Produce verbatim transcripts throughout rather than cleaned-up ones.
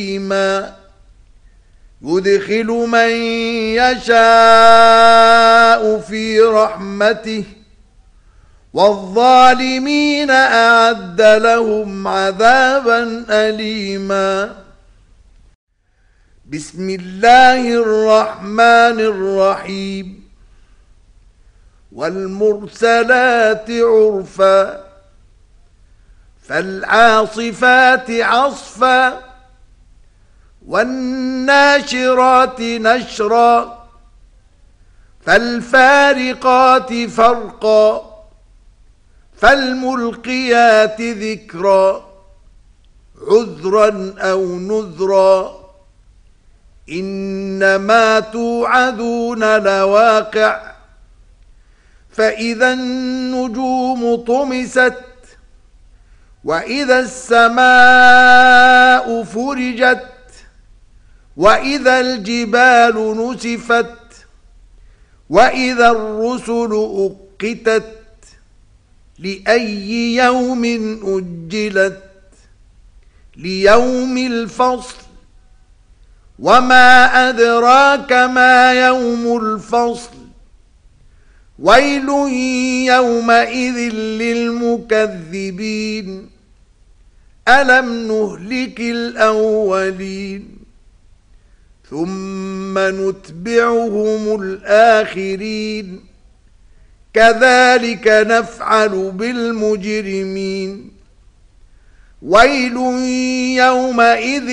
يدخل من يشاء في رحمته والظالمين أعد لهم عذابا أليما. بسم الله الرحمن الرحيم. والمرسلات عرفا فالعاصفات عصفا والناشرات نشرا فالفارقات فرقا فالملقيات ذكرا عذرا أو نذرا إنما توعدون لواقع فإذا النجوم طمست وإذا السماء فرجت وإذا الجبال نسفت وإذا الرسل أقتت لأي يوم أجلت ليوم الفصل وما أدراك ما يوم الفصل ويل يومئذ للمكذبين ألم نهلك الأولين ثم نتبعهم الآخرين كذلك نفعل بالمجرمين ويل يومئذ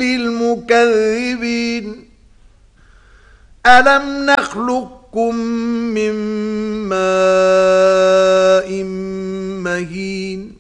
للمكذبين ألم نخلقكم من ماء مهين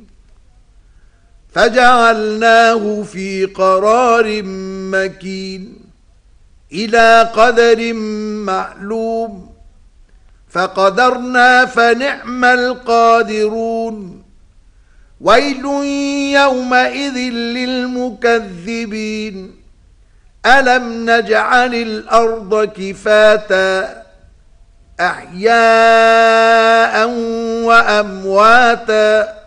فجعلناه في قرار مكين إلى قدر معلوم فقدرنا فنعم القادرون ويل يومئذ للمكذبين ألم نجعل الأرض كفاتا أحياء وأمواتا